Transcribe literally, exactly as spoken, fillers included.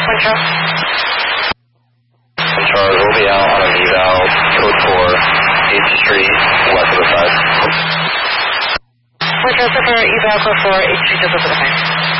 Point Charles. Point Charles, we'll be out on an eval, code four, eighth Street, west of the five. Point Charles, so far, eval code four, eighth Street, just over the five.